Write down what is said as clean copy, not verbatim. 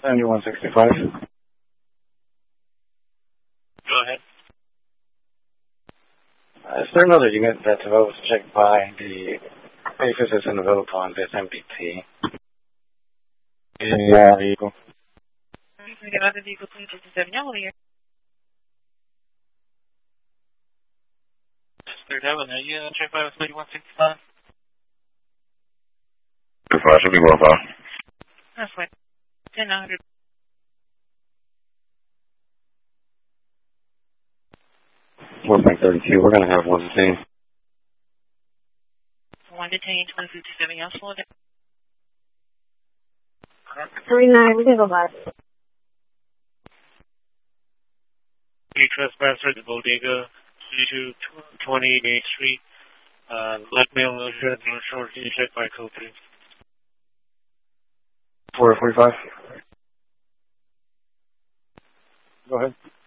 9165. Go ahead. Is there another unit that was checked by the basis is unavailable on this MPT? Yeah, vehicle. We got another vehicle 257. Y'all over here. Third Avenue, yeah, check by 3165. 25 should be well fine. That's right. 1000. We're 32. We're going to have one detained. One detained, 257. Y'all slow down. 39, we can go by. You trespasser at the Bodega, 3220 Main Street. Blackmail, no shred, no short, you check by code 3. 445. Go ahead.